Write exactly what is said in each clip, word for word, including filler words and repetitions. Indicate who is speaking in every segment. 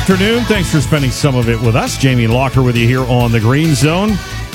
Speaker 1: afternoon. Thanks for spending some of it with us. Jamie Locker with you here on the Green Zone.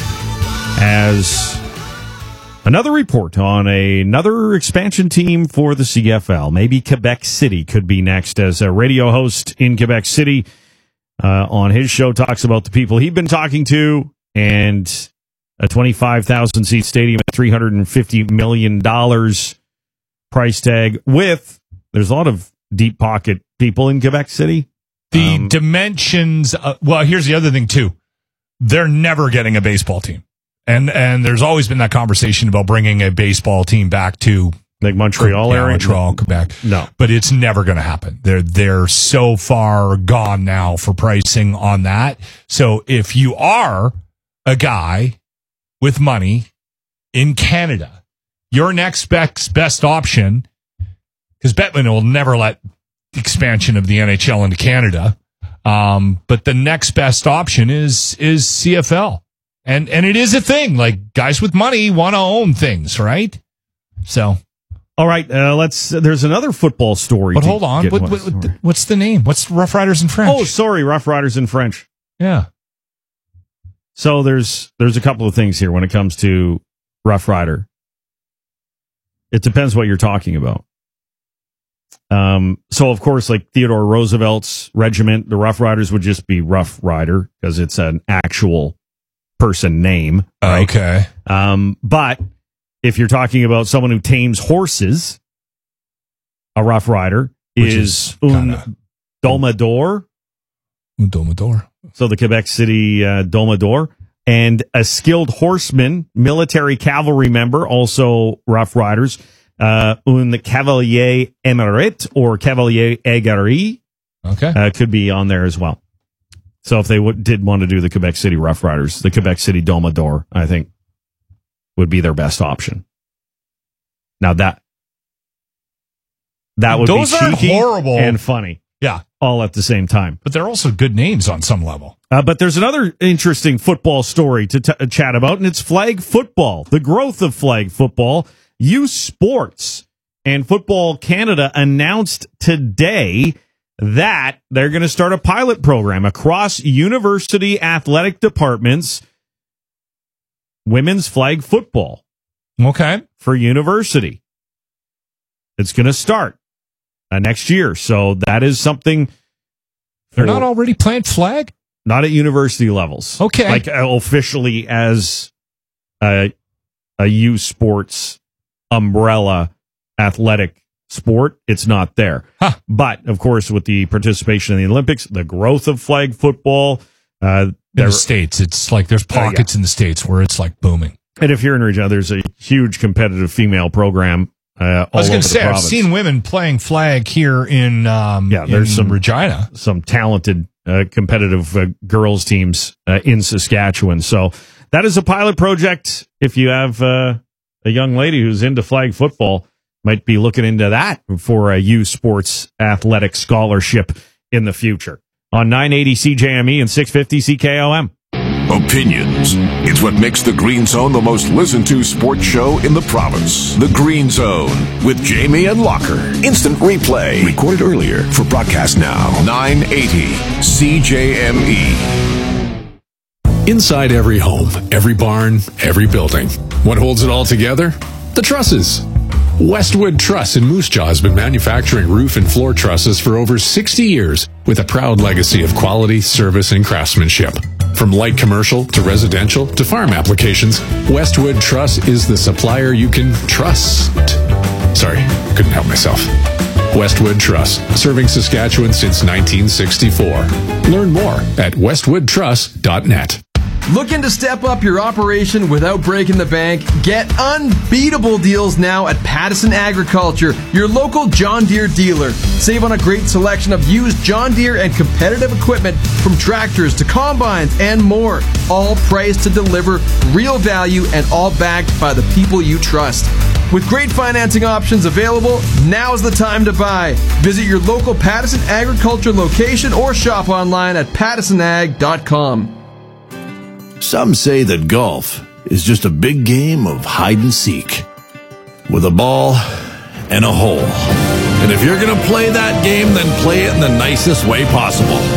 Speaker 1: As another report on a, another expansion team for the C F L. Maybe Quebec City could be next, as a radio host in Quebec City uh, on his show talks about the people he'd been talking to, and a twenty-five thousand seat stadium at three hundred fifty million dollars price tag with, there's a lot of deep pocket people in Quebec City.
Speaker 2: The
Speaker 1: um,
Speaker 2: dimensions, uh, well, here's the other thing, too. They're never getting a baseball team. And and there's always been that conversation about bringing a baseball team back to
Speaker 1: like Montreal
Speaker 2: yeah,
Speaker 1: area,
Speaker 2: Montreal, Quebec.
Speaker 1: No,
Speaker 2: but it's never going to happen. They're they're so far gone now for pricing on that. So if you are a guy with money in Canada, your next best best option, because Bettman will never let the expansion of the N H L into Canada, um, but the next best option is is C F L. And and it is a thing. Like, guys with money want to own things, right? So,
Speaker 1: all right. Uh, let's. Uh, there's another football story.
Speaker 2: But hold on. What, what, what, what's the name? What's Rough Riders in French?
Speaker 1: Oh, sorry, Rough Riders in French.
Speaker 2: Yeah.
Speaker 1: So there's there's a couple of things here when it comes to Rough Rider. It depends what you're talking about. Um. So of course, like Theodore Roosevelt's regiment, the Rough Riders would just be Rough Rider because it's an actual person name. Right?
Speaker 2: Okay.
Speaker 1: Um, but if you're talking about someone who tames horses, a Rough Rider
Speaker 2: Which
Speaker 1: is,
Speaker 2: is
Speaker 1: un domador.
Speaker 2: Un domador.
Speaker 1: So the Quebec City uh, domador. And a skilled horseman, military cavalry member, also Rough Riders, uh, un cavalier émérite or cavalier aguerri.
Speaker 2: Okay.
Speaker 1: Uh, could be on there as well. So if they w- did want to do the Quebec City Rough Riders, the Quebec City Domador, I think, would be their best option. Now that that would
Speaker 2: Those
Speaker 1: be cheeky
Speaker 2: aren't horrible
Speaker 1: and funny,
Speaker 2: yeah,
Speaker 1: all at the same time.
Speaker 2: But they're also good names on some level.
Speaker 1: Uh, but there's another interesting football story to t- chat about, and it's flag football. The growth of flag football. Youth Sports and Football Canada announced today that they're going to start a pilot program across university athletic departments, women's flag football.
Speaker 2: Okay.
Speaker 1: For university. It's going to start uh, next year. So that is something.
Speaker 2: They're not already playing flag?
Speaker 1: Not at university levels.
Speaker 2: Okay.
Speaker 1: Like uh, officially as a, a youth sports umbrella athletic sport, it's not there.
Speaker 2: Huh.
Speaker 1: But, of course, with the participation in the Olympics, the growth of flag football. Uh,
Speaker 2: in the States, it's like there's pockets uh, yeah. in the States where it's like booming.
Speaker 1: And if you're in Regina, there's a huge competitive female program. Uh,
Speaker 2: I was
Speaker 1: going
Speaker 2: to say, I've seen women playing flag here in, um,
Speaker 1: yeah, there's
Speaker 2: in
Speaker 1: some
Speaker 2: Regina.
Speaker 1: Some talented uh, competitive uh, girls teams uh, in Saskatchewan. So that is a pilot project. If you have uh, a young lady who's into flag football, might be looking into that for a youth sports athletic scholarship in the future. On nine eighty C J M E and six fifty C K O M.
Speaker 3: Opinions. It's what makes the Green Zone the most listened to sports show in the province. The Green Zone with Jamie and Locker. Instant replay. Recorded earlier for broadcast now. nine eighty C J M E.
Speaker 4: Inside every home, every barn, every building. What holds it all together? The trusses. Westwood Truss in Moose Jaw has been manufacturing roof and floor trusses for over sixty years with a proud legacy of quality, service, and craftsmanship. From light commercial to residential to farm applications, Westwood Truss is the supplier you can trust. Sorry, couldn't help myself. Westwood Truss, serving Saskatchewan since nineteen sixty-four. Learn more at westwood truss dot net.
Speaker 5: Looking to step up your operation without breaking the bank? Get unbeatable deals now at Pattison Agriculture, your local John Deere dealer. Save on a great selection of used John Deere and competitive equipment from tractors to combines and more. All priced to deliver real value and all backed by the people you trust. With great financing options available, now's the time to buy. Visit your local Pattison Agriculture location or shop online at pattison ag dot com.
Speaker 3: Some say that golf is just a big game of hide and seek with a ball and a hole. And if you're going to play that game, then play it in the nicest way possible.